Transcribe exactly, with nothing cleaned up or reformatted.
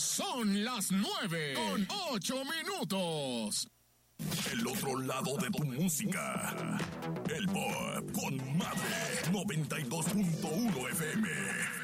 Son las nueve con ocho minutos. El otro lado de tu música. El Pop con Madre noventa y dos punto uno F M.